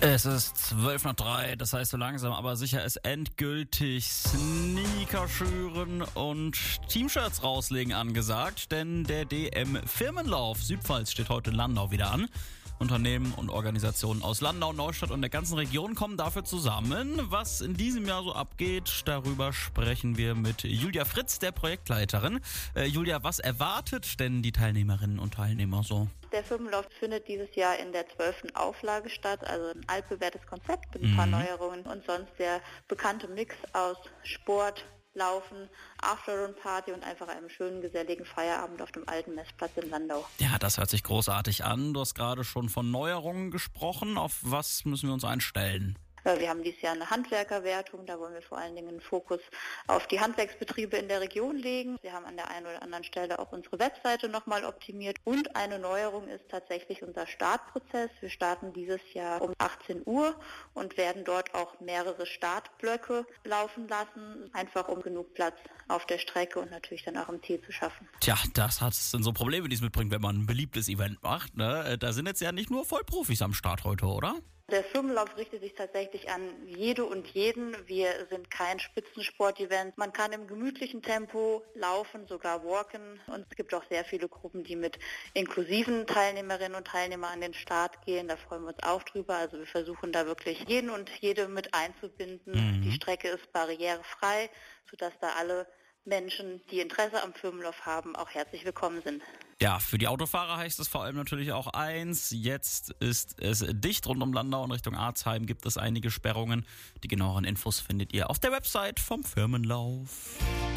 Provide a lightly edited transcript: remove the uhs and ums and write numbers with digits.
Es ist 12:03, das heißt so langsam aber sicher ist endgültig Sneaker schüren und Teamshirts rauslegen angesagt, denn der DM-Firmenlauf Südpfalz steht heute in Landau wieder an. Unternehmen und Organisationen aus Landau, Neustadt und der ganzen Region kommen dafür zusammen. Was in diesem Jahr so abgeht, darüber sprechen wir mit Julia Fritz, der Projektleiterin. Julia, was erwartet denn die Teilnehmerinnen und Teilnehmer so? Der Firmenlauf findet dieses Jahr in der 12. Auflage statt, also ein altbewährtes Konzept mit ein paar Neuerungen und sonst der bekannte Mix aus Sport, Laufen, Afterrun-Party und einfach einem schönen, geselligen Feierabend auf dem alten Messplatz in Landau. Ja, das hört sich großartig an. Du hast gerade schon von Neuerungen gesprochen. Auf was müssen wir uns einstellen? Wir haben dieses Jahr eine Handwerkerwertung, da wollen wir vor allen Dingen einen Fokus auf die Handwerksbetriebe in der Region legen. Wir haben an der einen oder anderen Stelle auch unsere Webseite nochmal optimiert und eine Neuerung ist tatsächlich unser Startprozess. Wir starten dieses Jahr um 18 Uhr und werden dort auch mehrere Startblöcke laufen lassen, einfach um genug Platz auf der Strecke und natürlich dann auch im Ziel zu schaffen. Tja, sind so Probleme, die es mitbringt, wenn man ein beliebtes Event macht, ne? Da sind jetzt ja nicht nur Vollprofis am Start heute, oder? Der Firmenlauf richtet sich tatsächlich an jede und jeden. Wir sind kein Spitzensport-Event. Man kann im gemütlichen Tempo laufen, sogar walken. Und es gibt auch sehr viele Gruppen, die mit inklusiven Teilnehmerinnen und Teilnehmern an den Start gehen. Da freuen wir uns auch drüber. Also wir versuchen da wirklich jeden und jede mit einzubinden. Die Strecke ist barrierefrei, sodass da alle Menschen, die Interesse am Firmenlauf haben, auch herzlich willkommen sind. Ja, für die Autofahrer heißt es vor allem natürlich auch eins. Jetzt ist es dicht rund um Landau und Richtung Arzheim gibt es einige Sperrungen. Die genaueren Infos findet ihr auf der Website vom Firmenlauf.